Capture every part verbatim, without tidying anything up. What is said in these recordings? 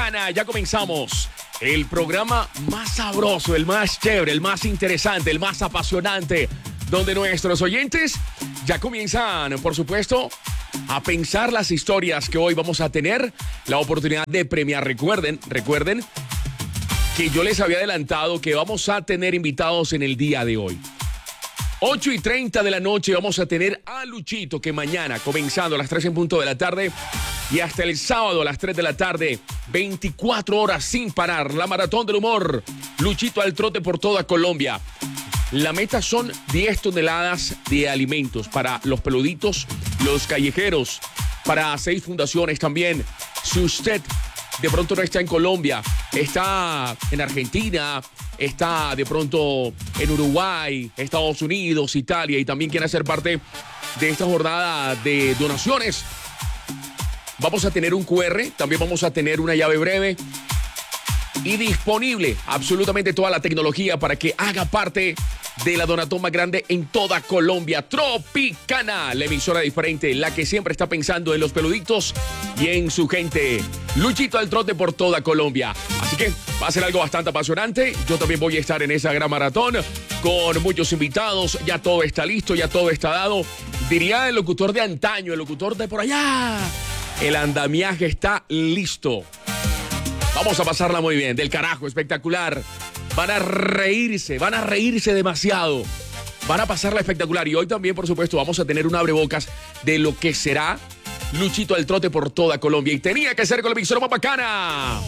Tropicana. Ya comenzamos el programa más sabroso, el más chévere, el más interesante, el más apasionante, donde nuestros oyentes ya comienzan, por supuesto, a pensar las historias que hoy vamos a tener la oportunidad de premiar. Recuerden, recuerden que yo les había adelantado que vamos a tener invitados en el día de hoy. ocho y treinta de la noche vamos a tener a Luchito, que mañana, comenzando a las tres en punto de la tarde y hasta el sábado a las tres de la tarde, veinticuatro horas sin parar, la maratón del humor. Luchito al trote por toda Colombia. La meta son diez toneladas de alimentos para los peluditos, los callejeros, para seis fundaciones también. Si usted de pronto no está en Colombia, está en Argentina, está de pronto en Uruguay, Estados Unidos, Italia, y también quiere ser parte de esta jornada de donaciones, vamos a tener un cu erre, también vamos a tener una llave breve y disponible absolutamente toda la tecnología para que haga parte de la donatón más grande en toda Colombia. Tropicana, la emisora diferente, la que siempre está pensando en los peluditos y en su gente. Luchito al trote por toda Colombia. Así que va a ser algo bastante apasionante. Yo también voy a estar en esa gran maratón con muchos invitados. Ya todo está listo, ya todo está dado. Diría el locutor de antaño, el locutor de por allá. El andamiaje está listo. Vamos a pasarla muy bien, del carajo, espectacular. Van a reírse, van a reírse demasiado. Van a pasarla espectacular. Y hoy también, por supuesto, vamos a tener un abrebocas de lo que será Luchito al trote por toda Colombia. Y tenía que ser con la emisora más bacana.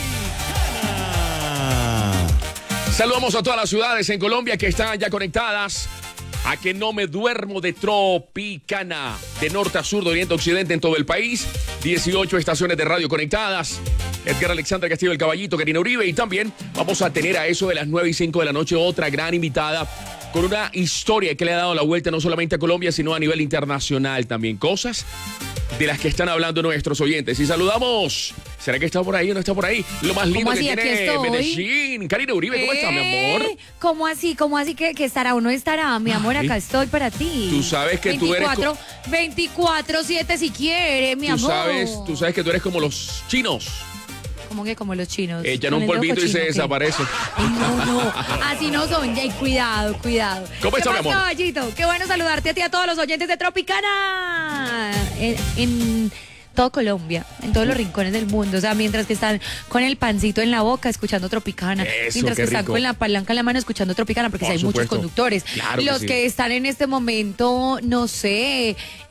Saludamos a todas las ciudades en Colombia que están ya conectadas. A que no me duermo de Tropicana. De norte a sur, de oriente a occidente en todo el país. dieciocho estaciones de radio conectadas. Edgar Alexander Castillo el Caballito, Karina Uribe. Y también vamos a tener a eso de las nueve y cinco de la noche otra gran invitada con una historia que le ha dado la vuelta no solamente a Colombia, sino a nivel internacional también. Cosas de las que están hablando nuestros oyentes. Y saludamos. ¿Será que está por ahí o no está por ahí? Lo más lindo que tiene Medellín. Karina Uribe, ¿cómo eh, estás, mi amor? ¿Cómo así? ¿Cómo así que, que estará o no estará? Mi amor, Ay, acá estoy para ti. Tú sabes que veinticuatro, tú eres... veinticuatro siete si quiere, mi tú amor. Sabes, tú sabes que tú eres como los chinos. ¿Cómo que como los chinos? Echan un polvito y se desaparece. Ay, no, no. Así no son. Ya, cuidado, cuidado. ¿Cómo estás, mi amor? Caballito? Qué bueno saludarte a ti, a todos los oyentes de Tropicana. En, en todo Colombia, en todos los rincones del mundo. O sea, mientras que están con el pancito en la boca escuchando Tropicana. Eso, mientras que rico. Están con la palanca en la mano escuchando Tropicana, porque si hay supuesto. muchos conductores. Claro los que, que sí. están en este momento, no sé,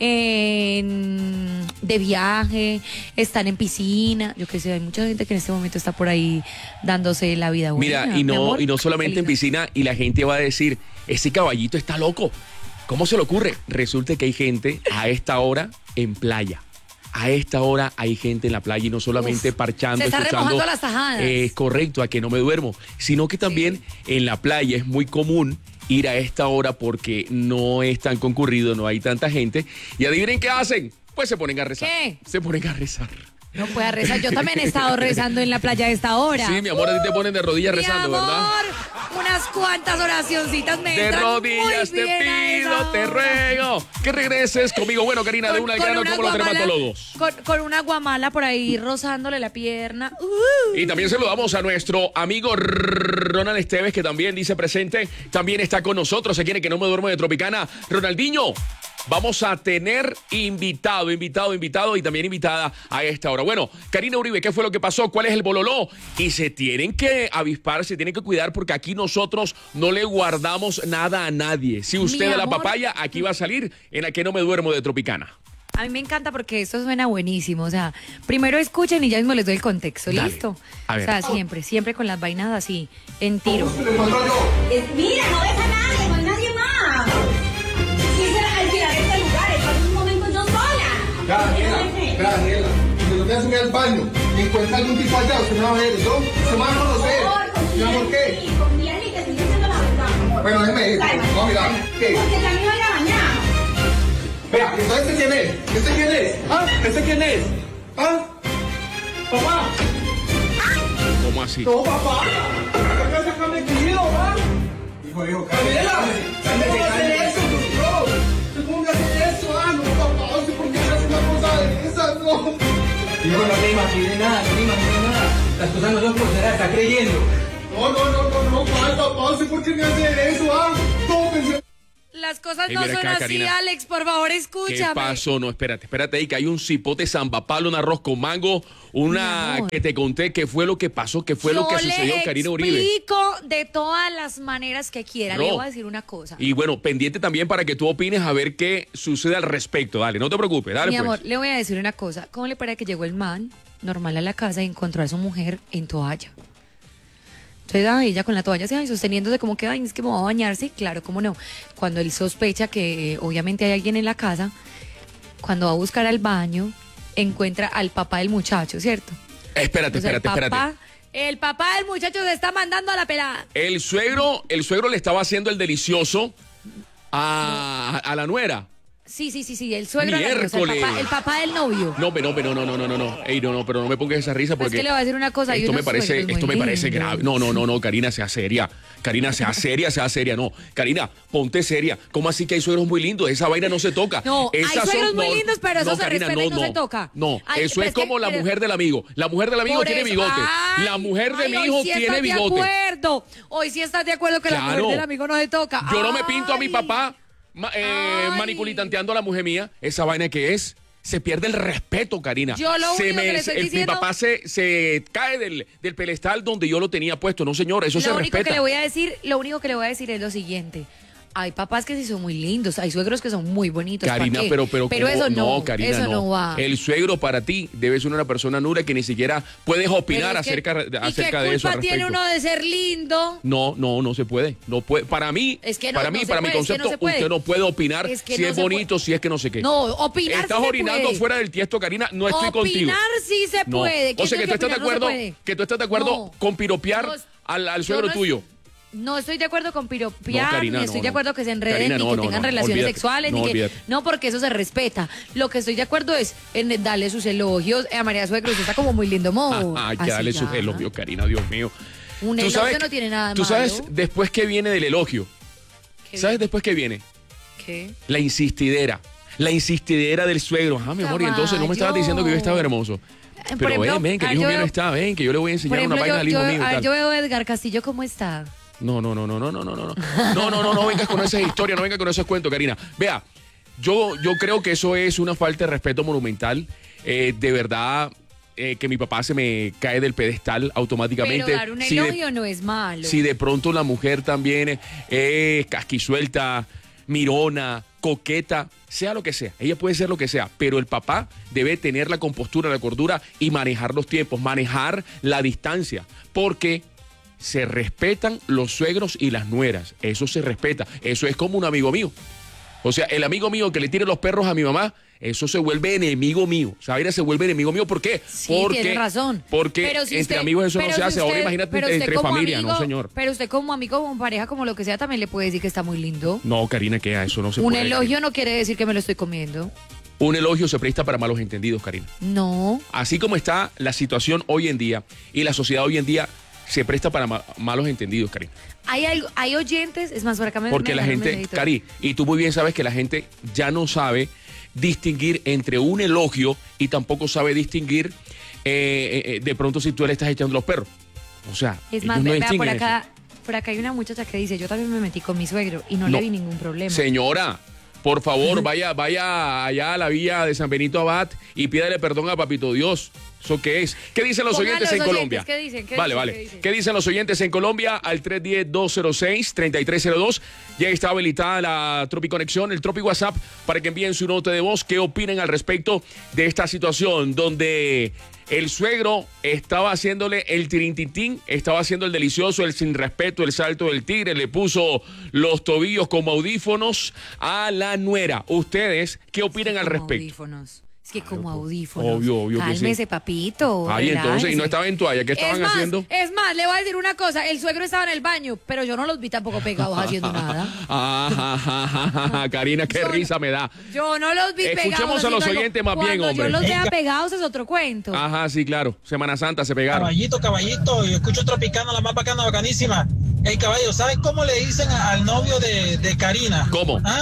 en, de viaje, están en piscina. Yo qué sé, hay mucha gente que en este momento está por ahí dándose la vida buena. Mira, y no, y no solamente en piscina, y la gente va a decir, ese caballito está loco. ¿Cómo se le ocurre? Resulta que hay gente a esta hora en playa. A esta hora hay gente en la playa y no solamente Uf, parchando, se está escuchando. remojando las tajadas. Es eh, correcto, a que no me duermo, sino que también sí. En la playa es muy común ir a esta hora porque no es tan concurrido, no hay tanta gente. Y adivinen qué hacen, pues se ponen a rezar. ¿Qué? Se ponen a rezar. No puede rezar. Yo también he estado rezando en la playa a esta hora. Sí, mi amor, a ti te ponen de rodillas mi rezando, amor, ¿verdad? Unas cuantas oracioncitas me De entran rodillas muy te bien pido, te ruego que regreses conmigo. Bueno, Karina, con, de una al grano como los dermatólogos. Con, con una guamala por ahí rozándole la pierna. Uh. Y también saludamos a nuestro amigo Ronald Esteves, que también dice presente. También está con nosotros. Se quiere que no me duermo de Tropicana. Ronaldinho. Vamos a tener invitado, invitado, invitado y también invitada a esta hora. Bueno, Karina Uribe, ¿qué fue lo que pasó? ¿Cuál es el bololó? Y se tienen que avispar, se tienen que cuidar porque aquí nosotros no le guardamos nada a nadie. Si usted de la papaya, aquí va a salir en la que no me duermo de Tropicana. A mí me encanta porque esto suena buenísimo. O sea, primero escuchen y ya mismo les doy el contexto. Dale. ¿Listo? A ver. O sea, siempre, siempre con las vainas así, en tiro. Es, mira, no ves a nadie, no hay nadie más. Quisiera alquilar este lugar, estoy en un momento yo sola. Daniela, Daniela, si no te subir al baño y encuentra algún tipo allá, usted me va a ver, ¿no? Se va a conocer. ¿Mi amor qué? Confía en mí que estoy diciendo la verdad. Bueno, déjeme ir. Vamos a mirar. ¿Qué? Porque ya me iba a ir a bañar. Vea, ¿entonces este quién es? ¿Este quién es? ¿Ah? ¿Este quién es? ¿Ah? ¿Papá? ¿Cómo así? No, papá. ¿Qué pasa con mi querido, va? Hijo, hijo, Daniela, ¿cómo va a hacer eso, bro? ¿Cómo va a hacer eso? Ah, no, papá, ¿por qué haces una cosa de esas, no? Hijo, no te imagines nada, no te imagines nada. Las cosas no son por ser, está creyendo. No, no, no, no, no, ¿cuál, papá? ¿Por qué me hace eso, ah? ¿Cómo pensé? Las cosas Ey, no mira son acá, así, Karina. Alex, por favor, ¿Qué escúchame. pasó? No, espérate, espérate ahí, que hay un cipote zambapalo, un arroz con mango, Mi una amor. que te conté qué fue lo que pasó, qué fue lo que Yo sucedió, le Karina Uribe. explico de todas las maneras que quiera. No. Le voy a decir una cosa. Y bueno, pendiente también para que tú opines a ver qué sucede al respecto. Dale, no te preocupes, dale Mi pues. amor, le voy a decir una cosa. ¿Cómo le parece que llegó el man normal a la casa y encontró a su mujer en toalla? Entonces, ay, ella con la toalla así, ay, sosteniéndose como que, ay, es que me voy a bañar, sí, claro, cómo no. Cuando él sospecha que eh, obviamente hay alguien en la casa, cuando va a buscar al baño, encuentra al papá del muchacho, ¿cierto? Espérate, O sea, espérate, el papá, espérate. el papá del muchacho se está mandando a la pelada. El suegro, el suegro le estaba haciendo el delicioso a, a la nuera. Sí, sí, sí, sí, el suegro, la- o sea, el, Miércoles. papá, el papá del novio. No, pero no, pero no, no, no, no, no. Ey, no, no, pero no me pongas esa risa Pues porque que le voy a decir una cosa, hay esto me unos parece, suegros muy esto me parece lindos. grave. No, no, no, no, Karina, sea seria. Karina, sea seria, sea seria, no. Karina, ponte seria. ¿Cómo así que hay suegros muy lindos? Esa vaina no se toca. No, hay Esas suegros son- muy no, lindos, pero eso no, se Karina, respeta y no se toca. No, Ay, eso pero es es que- como la pero- mujer del amigo. La mujer del amigo Por tiene eso- bigote. Ay, La mujer de ay, mi hoy hijo sí tiene estás bigote. de acuerdo. Hoy sí estás de acuerdo que la Claro. mujer del amigo no se toca. Yo no me pinto a mi Ay. papá ma- eh, Ay. maniculitanteando a la mujer mía. Esa vaina que es. Se pierde el respeto, Karina. Yo lo Se único que le estoy el- diciendo- Mi papá se, se cae del, del pedestal donde yo lo tenía puesto. No, señor, eso se Lo único respeta. que le voy a decir, lo único que le voy a decir es lo siguiente. Hay papás que sí son muy lindos, hay suegros que son muy bonitos. ¿pa' Karina, qué? pero, pero, pero ¿cómo? eso no, Karina, eso no. no va. El suegro para ti debe ser una persona nula que ni siquiera puedes Pero opinar es que- acerca, ¿y acerca qué de eso. culpa al tiene respecto. uno de ser lindo? No, no, no se puede. No puede. Para mí, Es que no- para no mí, se para mi puede, es que no concepto, se puede. usted no puede opinar Es que si no es se bonito, puede. si es que no sé qué. No, opinar Estás sí se orinando puede. fuera del tiesto, Karina. No estoy Opinar contigo. sí se No. puede. ¿Quién O sea, que dice tú estás de opinar no se acuerdo, puede? que tú estás de acuerdo No. con piropear No, al, al yo suegro no es- tuyo. No estoy de acuerdo con piropear, No, Karina, ni estoy no, de no. acuerdo que se enreden, Karina, ni no, que no, tengan no, relaciones olvídate. sexuales, No, ni que... olvídate. No, porque eso se respeta. Lo que estoy de acuerdo es en darle sus elogios. Eh, a María Suegro, usted está como muy lindo, mo. Hay que Así darle ya. sus elogios, Karina, Dios mío. Un Tú elogio sabes- no tiene nada de Tú sabes malo. después que viene del elogio. ¿Qué ¿Sabes viene? después que viene? ¿Qué? La insistidera. La insistidera del suegro. Ah, mi amor, y entonces no me estabas diciendo que yo estaba hermoso. Por Pero ejemplo, ven, ven, que ah, el hijo yo mío no veo- está, ven, que yo le voy a Por enseñar ejemplo, una vaina yo, al hijo yo- mío. y a ver, tal. yo veo a Edgar Castillo, ¿cómo está? No, no, no, no, no, no, no, no. No, no, no, no vengas con esas historias, no vengas con esos cuentos, Karina. Vea, yo, yo creo que eso es una falta de respeto monumental. Eh, de verdad, eh, que mi papá se me cae del pedestal automáticamente. Pero dar un Si de- elogio no es malo. Si de pronto la mujer también es casquisuelta, mirona, coqueta, sea lo que sea, ella puede ser lo que sea, pero el papá debe tener la compostura, la cordura y manejar los tiempos, manejar la distancia, porque se respetan los suegros y las nueras, eso se respeta, eso es como un amigo mío. O sea, el amigo mío que le tire los perros a mi mamá, eso se vuelve enemigo mío. Zaira se vuelve enemigo mío, ¿por qué? Sí, porque, tiene razón. Porque Pero si entre usted- amigos eso no pero se si hace. Ahora usted- imagínate pero usted entre como familia, amigo- no señor. Pero usted como amigo, como pareja, como lo que sea, también le puede decir que está muy lindo. No, Karina, que a eso no se Un puede. elogio no quiere decir que me lo estoy comiendo. Un elogio se presta para malos entendidos, Karina. No. Así como está la situación hoy en día y la sociedad hoy en día se presta para ma- malos entendidos, Karina. Hay algo, hay oyentes, es más, por acá me Porque me la dejaron un gente, mensajito. Cari, y tú muy bien sabes que la gente ya no sabe distinguir entre un elogio y tampoco sabe distinguir eh, eh, de pronto si tú le estás echando los perros. O sea, Es ellos más, no vea, por distinguen eso. acá, por acá hay una muchacha que dice, yo también me metí con mi suegro y no, No. le vi ningún problema. Señora, por favor, vaya, vaya allá a la villa de San Benito Abad y pídale perdón a Papito Dios. ¿Eso qué es? ¿Qué dicen los Pongan oyentes los en oyentes, Colombia? ¿qué dicen? ¿Qué vale, dicen? vale. ¿Qué dicen? ¿Qué dicen los oyentes en Colombia? Al tres uno cero, dos cero seis, tres tres cero dos. Ya está habilitada la Tropi Conexión, el Tropi WhatsApp, para que envíen su nota de voz. ¿Qué opinan al respecto de esta situación donde el suegro estaba haciéndole el tirintintín, estaba haciendo el delicioso, el sin respeto, el salto del tigre, le puso los tobillos como audífonos a la nuera? ¿Ustedes qué opinan al Como respecto? audífonos. Es que como audífonos. Obvio, obvio que sí. Cálmese, papito. Ay, entonces, y relájese. no estaba en toalla, ¿qué estaban es más, haciendo? Es más, le voy a decir una cosa. El suegro estaba en el baño, pero yo no los vi tampoco pegados haciendo nada. Ah, ja, ja, ja, ja, Karina, qué Yo- risa me da. Yo no los vi pegados. Escuchemos a los haciendo algo. oyentes más bien, Cuando hombre. yo los vea pegados es otro cuento. Ajá, sí, claro. Semana Santa se pegaron. Caballito, caballito, yo escucho Tropicana, la más bacana, bacanísima. Ey, caballo, ¿sabes cómo le dicen a- al novio de, de Karina? ¿Cómo? ¿Ah?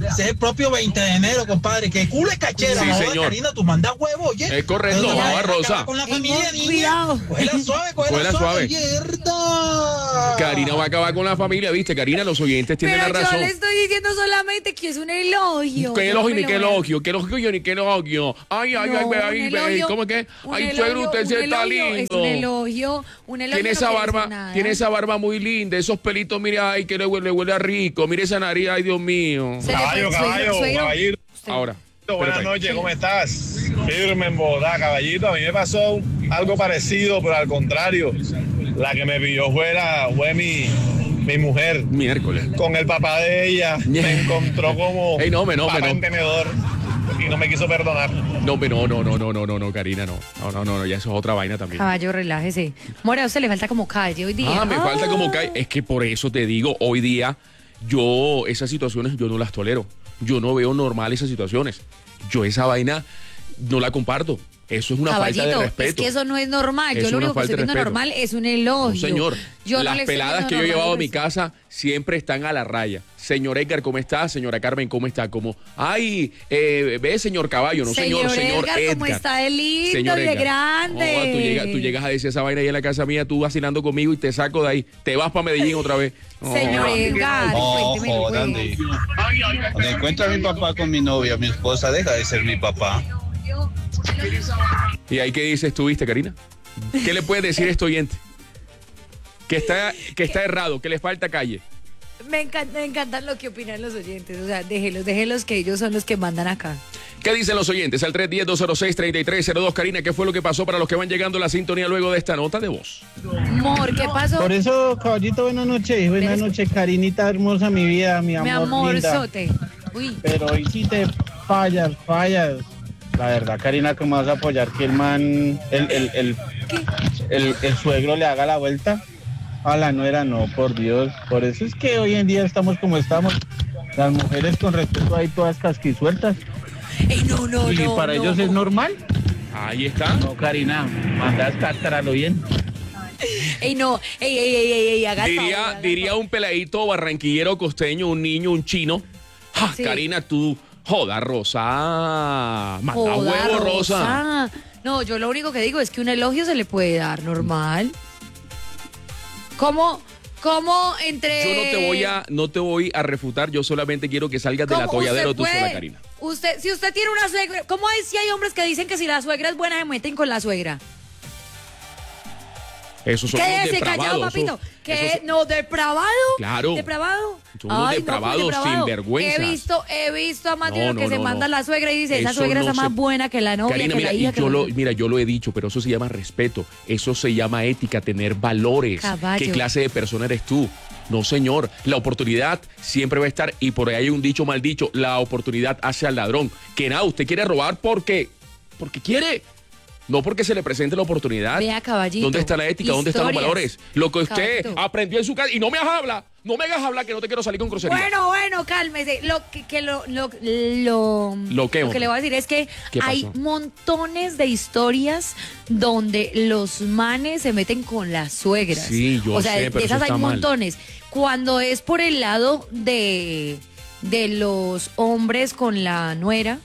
Ese es el propio veinte de enero, compadre. Que culo es cachera. Sí, no, señor. Karina, tú mandas huevo, oye. Es correcto, Pero mamá ya, Rosa. Con la Ey, familia, niña. cuidado. Cógela suave, cógela Cógela suave. suave. Mierda. Karina va a acabar con la familia, ¿viste? Karina, los oyentes tienen Pero la yo razón. le estoy diciendo solamente que es un elogio. ¿Qué Yo elogio no ni me qué lo voy a- elogio? ¿Qué elogio yo ni qué elogio? Ay, ay, No, ay, un ay, ay, elogio, ¿cómo es que? un Ay, elogio, suegro, usted un sí está elogio, Es lindo. un elogio, un elogio. Tiene no esa quiere decir barba, nada. tiene esa barba muy linda, esos pelitos, mire, ay, que le huele, le huele a rico. Mire esa nariz, ay, Dios mío. Se le Caballo, fue- caballo, suegro- suegro- caballito. usted- Ahora. Buenas espérate ahí. noches, ¿cómo estás? Firme en Bogotá, caballito. A mí me pasó algo parecido, pero al contrario. La que me pilló fue, la, fue mi, mi mujer. Miércoles. Con el papá de ella me encontró como Ey, no, me, no, me, papá no. en tenedor y no me quiso perdonar. No, me- no, no, no, no, no, no, no, Karina, no. No, no, no, no, ya eso es otra vaina también. Caballo, relájese. More, a usted le falta como calle hoy día. Ah, me falta como que es que por eso te digo, hoy día yo esas situaciones yo no las tolero. Yo no veo normal esas situaciones. Yo esa vaina no la comparto. Eso es una Caballito, falta de respeto. es que eso no es normal. Es Yo lo una único que falta estoy de viendo respeto. normal es un elogio. No, señor. Yo no Las le estoy peladas viendo que yo he normal llevado a por mi eso. casa siempre están a la raya. Señor Edgar, ¿cómo está? Señora Carmen, ¿cómo está? Como, ay, eh, ve, señor Caballo, no señor, Señor señor Edgar, Edgar. ¿cómo está de lindo Señor y de Edgar. grande? No, tú, llegas, tú llegas a decir esa vaina ahí en la casa mía, tú vacilando conmigo y te saco de ahí. Te vas para Medellín otra vez. No. Señor Edgar, No, cuénteme el jodan, juego. de- Donde encuentra a mi papá con mi novia, mi esposa deja de ser mi papá. ¿Y ahí qué dices tú, viste, Karina? ¿Qué le puedes decir a este oyente? Que está, que está errado, que le falta calle. Me encanta, me encantan lo que opinan los oyentes. O sea, déjelos, déjelos que ellos son los que mandan acá. ¿Qué dicen los oyentes? Al tres uno cero, dos cero seis, tres tres cero dos. Karina, ¿qué fue lo que pasó para los que van llegando a la sintonía luego de esta nota de voz? Amor, ¿qué pasó? Por eso, caballito, buenas noches. Buenas noches, Karinita hermosa, mi vida, mi amor, Mi amor, linda. sote. Uy, Pero hoy sí te fallas, fallas. La verdad, Karina, ¿cómo vas a apoyar que el man, el, el, el, el, el suegro le haga la vuelta? A la nuera, no, por Dios. Por eso es que hoy en día estamos como estamos. Las mujeres con respeto ahí todas casquisueltas. ey, no, no, Y no. para no. ellos es normal. Ahí está. No, Karina, mandas cáscaralo bien. Ey, no, ey, ey, ey, ey, ey, haga el favor, Diría, haga el diría favor. un peladito barranquillero costeño, un niño, un chino. Ja, Sí. Karina, tú, joda, Rosa. Manda Joda, huevo, Rosa. Rosa. No, yo lo único que digo es que un elogio se le puede dar normal. ¿Cómo, cómo entre...? Yo no te voy a, no te voy a refutar, yo solamente quiero que salgas del ¿Cómo atolladero usted tú sola, puede? Karina. Usted, si usted tiene una suegra, ¿cómo es si hay hombres que dicen que si la suegra es buena se meten con la suegra? Esos son los Quédese callado, depravados. papito. esos- ¿Qué? esos- No, depravado. Claro. Depravado. Son unos Ay, no, depravados pues, depravado. sinvergüenzas. He visto, he visto a más de No, uno no, que se no, manda no. la suegra y dice, esa Eso suegra no está más se- buena que la novia, Karina, que mira, la y hija. que yo la- lo, mira, yo lo he dicho, pero eso se llama respeto. Eso se llama ética, tener valores. Caballo. ¿Qué clase de persona eres tú? No, señor. La oportunidad siempre va a estar, y por ahí hay un dicho mal dicho, la oportunidad hace al ladrón. Que nada, usted quiere robar porque, porque quiere. No porque se le presente la oportunidad. Vea, caballito, ¿Dónde está la ética? ¿Dónde están los historias. valores? Lo que usted Caballito. aprendió en su casa. Y no me hagas hablar. No me hagas hablar que no te quiero salir con grosería. Bueno, bueno, cálmese. Lo que, que lo, lo, lo, ¿Lo qué, hombre? que le voy a decir es que ¿Qué hay pasó? montones de historias donde los manes se meten con las suegras. Sí, yo O sea, sé, de pero esas eso hay está mal. montones. Cuando es por el lado de, de los hombres con la nuera,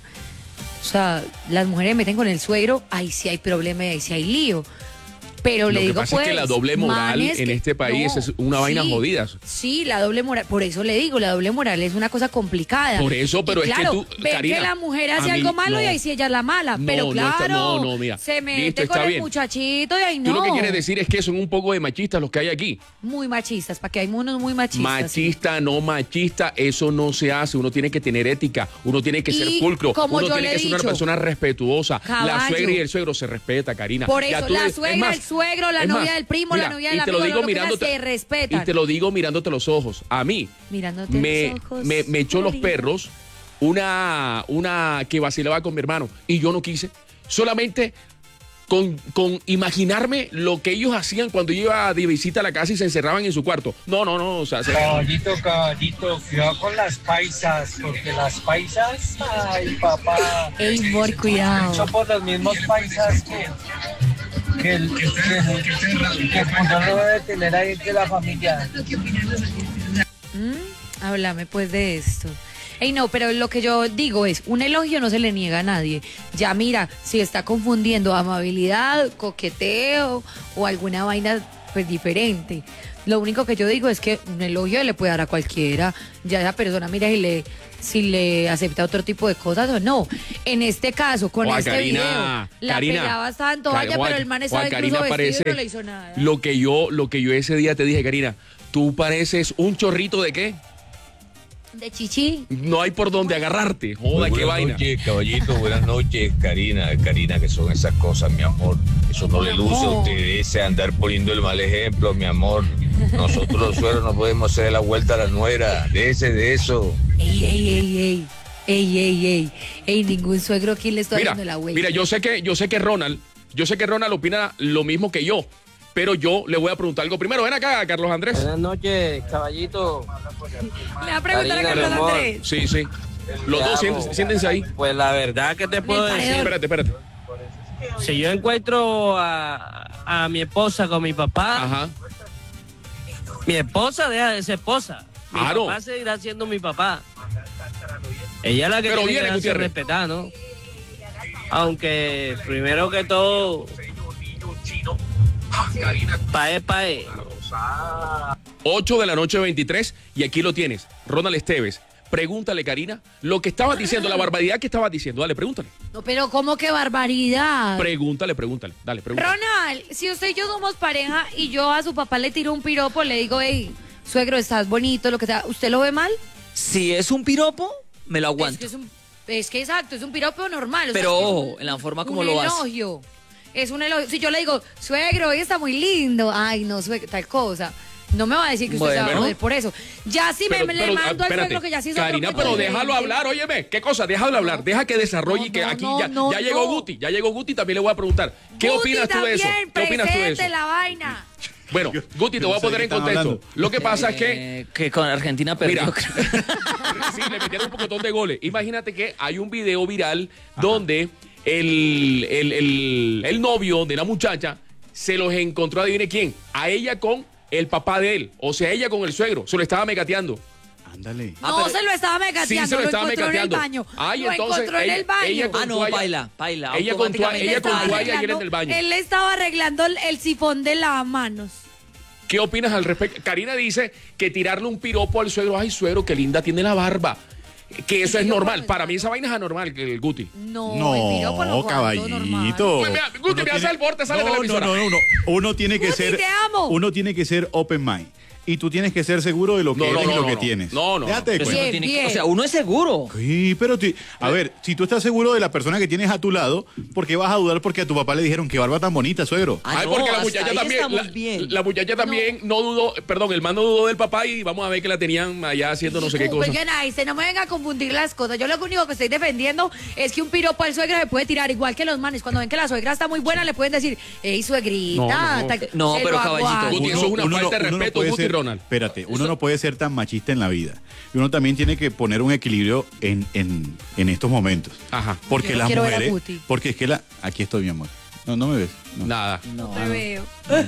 o sea, las mujeres se meten con el suegro, ahí sí hay problema y ahí sí hay lío. Pero Lo le que digo, pasa es que pues, la doble moral manes en que- este país no, es una vaina sí, jodida. Sí, la doble moral, por eso le digo, la doble moral es una cosa complicada. Por eso, pero Y es que claro, tú, ven Karina, que la mujer a hace mí, algo malo y no. ahí sí ella es la mala. No, pero no claro, está- no, no, mira, se mete listo, con está el bien. muchachito y ahí no. Tú lo que quieres decir es que son un poco de machistas los que hay aquí. Muy machistas, para que hay unos muy machistas. Machista, no machista, eso no se hace. Uno tiene que tener ética, uno tiene que ser Y pulcro, como uno yo tiene le que he ser una dicho, persona respetuosa. La caballo. suegra y el suegro se respeta, Karina. Por Ya eso, tú la es suegra, más, el suegro, la es novia más, del primo, la mira, novia del y te amigo, lo digo lo que sea, mirándote, se respetan. Y te lo digo mirándote los ojos. A mí Mirándote me, los ojos, me, me echó los Karina. perros una, una que vacilaba con mi hermano y yo no quise. Solamente con, con imaginarme lo que ellos hacían cuando yo iba de visita a la casa y se encerraban en su cuarto. No, no, no. O sea, se- Caballito, caballito, cuidado con las paisas, porque las paisas, ay papá, Ey, amor, cuidado. son por los mismos paisas que, que el que, que, que el punto no debe tener ahí entre la familia. Mm, háblame pues de esto. Ey, no, pero lo que yo digo es, un elogio no se le niega a nadie. Ya mira, si está confundiendo amabilidad, coqueteo o alguna vaina pues diferente. Lo único que yo digo es que un elogio le puede dar a cualquiera. Ya esa persona mira si le, si le acepta otro tipo de cosas o no. En este caso, con Juan este Karina, video, la Karina, pegaba estaba en toalla, Juan- pero el man estaba Juan incluso Karina vestido y parece no le hizo nada. Lo que yo, lo que yo ese día te dije, Karina, tú pareces un chorrito de qué? De chichi. No hay por dónde agarrarte. Joda, qué Buenas vaina. noches, caballito. Buenas noches, Karina. Karina, que son esas cosas, mi amor. Eso no le luce a usted ese andar poniendo el mal ejemplo, mi amor. Nosotros los sueros no podemos hacer la vuelta a la nuera. Déjese de eso. Ey, ey, ey, ey. Ey, ey, ey. Ey, ningún suegro aquí le está Mira, dando la vuelta. mira, yo sé que, yo sé que Ronald, yo sé que Ronald opina lo mismo que yo, pero yo le voy a preguntar algo primero. Ven acá, Carlos Andrés. Buenas noches, caballito. Le va a preguntar a Karina, Carlos mi amor. Andrés. Sí, sí. Los Te dos, amo. siéntense, siéntense ahí. Pues la verdad que te puedo Me decir, parece- Espérate, espérate. si yo encuentro a, a mi esposa con mi papá, Ajá. mi esposa deja de ser esposa. Mi Claro. papá seguirá siendo mi papá. Ella es la que Pero tiene viene, que darse Gutiérrez. respetar, ¿no? Aunque primero que todo, pae, pae. ocho de la noche veintitrés y aquí lo tienes. Ronald Esteves. Pregúntale, Karina, lo que estabas diciendo, la barbaridad que estabas diciendo. Dale, pregúntale. No, pero ¿cómo que barbaridad? Pregúntale, pregúntale. Dale, pregúntale. Ronald, si usted y yo somos pareja y yo a su papá le tiro un piropo, le digo, hey, suegro, estás bonito, lo que sea, ¿usted lo ve mal? Si es un piropo, me lo Es aguanto. que, es, un, es que exacto, es un piropo normal. o sea, Pero es que es ojo, un- en la forma como un lo hace. elogio. Es un elogio. Si yo le digo, suegro, hoy está muy lindo, ay, no, suegro, tal cosa. No me va a decir que usted se va a Bueno. joder por eso. Ya si Pero- me le pero, mando al espérate, suegro que ya sí es otro Karina, cuento pero diferente. déjalo hablar, óyeme. ¿Qué cosa? Déjalo hablar. Deja que desarrolle No, y que no, aquí no, ya, no, ya llegó no. Guti. Ya llegó Guti, también le voy a preguntar. ¿Qué Guti opinas tú de eso? también, ¿Qué opinas tú de eso? presente la vaina. Bueno, Guti, te voy a no sé poner de en qué están contexto. hablando. Lo que pasa es que Eh, que con Argentina perdió. Mira. creo. sí, le metieron un pocotón de goles. Imagínate que hay un video viral donde el, el, el, el novio de la muchacha se los encontró, adivine quién, a ella con el papá de él, o sea, ella con el suegro, se lo estaba megateando. Ándale. Ah, No, pero- se lo estaba megateando, Sí, se lo lo, estaba encontró megateando. en el baño. Ay, lo entonces, encontró en ella- el baño. ella con Ah, no, toalla. baila, baila. Ella con toalla- automáticamente ella con baila. toalla y él en el baño. Él le estaba arreglando el, el sifón de lavamanos. ¿Qué opinas al respecto? Karina dice que tirarle un piropo al suegro, ay, suegro, qué linda tiene la barba. Que eso es Yo normal. como- Para mí esa vaina es anormal, que el Guti. No, el piropo lo No, aguanto normal. caballito. Pues mira, Guti, Uno me hace tiene- el borde, sale de la no, emisora. No, no, no, uno tiene que Guti, ser te amo. uno tiene que ser open mind y tú tienes que ser seguro de lo que No, no, eres no, y lo no, que no. tienes. No, no, Déjate de Pero eso cuenta. no Bien, tiene que- bien. o sea, uno es seguro. Sí, pero ti- a ver, si tú estás seguro de la persona que tienes a tu lado, ¿por qué vas a dudar porque a tu papá le dijeron qué barba tan bonita, suegro? Ah, Ay, no, porque la hasta muchacha ahí también, estamos la, bien. la muchacha también no. dudó, perdón, el man no dudó del papá y vamos a ver que la tenían allá haciendo no sé qué cosa. Oigan, ahí se no me venga a confundir las cosas. Yo lo único que estoy defendiendo es que un piropo al suegro se puede tirar igual que los manes. Cuando ven que la suegra está muy buena, le pueden decir, hey, suegrita. No, no. tal- No, se pero lo caballito, aguanto. Guti, eso es una falta de respeto, puede Guti ser- Ronald. Espérate, uno no puede ser tan machista en la vida. Y uno también tiene que poner un equilibrio en, en, en estos momentos. Ajá. Porque Yo no las quiero ver a mujeres. Guti. Porque es que la. Aquí estoy, mi amor. No, no me ves. No. Nada. No, Te veo.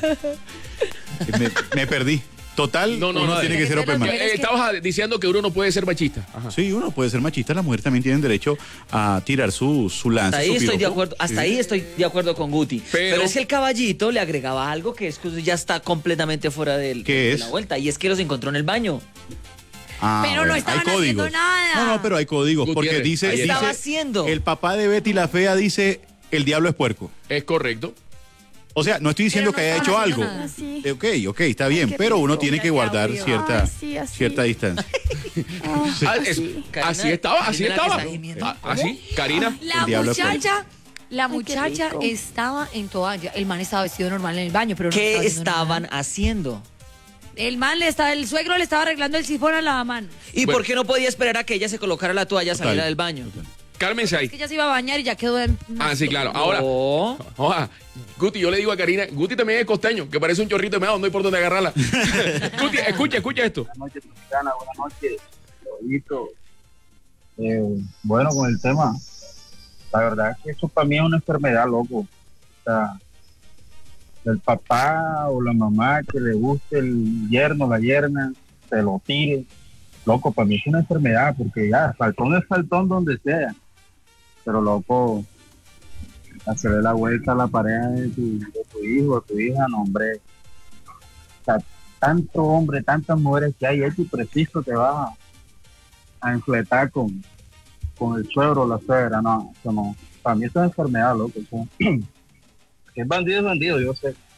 Me, me perdí. Total, No, no, uno no, tiene es que ser que open los mind. Eh, estabas diciendo que uno no puede ser machista. Ajá. Sí, uno puede ser machista, las mujeres también tienen derecho a tirar su, su lance. Hasta ahí su estoy de piropo. acuerdo, hasta Sí. ahí estoy de acuerdo con Guti. Pero- Pero, es que el caballito le agregaba algo que es que ya está completamente fuera del, ¿Qué de es? la vuelta. Y es que los encontró en el baño. Ah, Pero no bueno, estaban hay códigos. haciendo nada. No, no, pero hay códigos. Porque Gutiérrez, dice, ahí dice. estaba haciendo. El papá de Betty la Fea dice: el diablo es puerco. Es correcto. O sea, no estoy diciendo Pero no que haya hecho estaban algo. haciendo nada. Sí. Eh, Ok, ok, está bien, qué pero uno rico. tiene que guardar Ay, cierta, Ay, sí, así. cierta distancia. Ah, es- Karina- así estaba, así Karina la que estaba. está gimiendo. Ah, así, Karina. La El diablo es muchacha, la qué muchacha rico. estaba en toalla. El man estaba vestido normal en el baño, pero no ¿Qué estaba haciendo estaban nada. haciendo? El man le estaba, el suegro le estaba arreglando el sifón a la mano. ¿Y Bueno. por qué no podía esperar a que ella se colocara la toalla, Total, saliera del baño? total. Cálmense ahí. Es que ella se iba a bañar y ya quedó en... Ah, sí, claro. Ahora, No. oja, Guti, yo le digo a Karina, Guti también es costeño, que parece un chorrito de meado, no hay por dónde agarrarla. Guti, escucha, escucha esto. Buenas noches, Tropicana, buenas noches, Caballito. Eh, bueno, con el tema, la verdad es que eso para mí es una enfermedad, loco. O sea, el papá o la mamá que le guste el yerno, la yerna, se lo tire. loco, para mí es una enfermedad, porque ya, faltón es faltón donde sea, pero loco, hacerle la vuelta a la pareja de tu, de tu hijo, de tu hija, no, hombre, o sea, tanto hombre, tantas mujeres que hay, hecho y preciso te vas a, a enfletar con, con el suegro o la suegra, no, eso no, para mí es una enfermedad, loco, eso, que es bandido, es bandido, yo sé.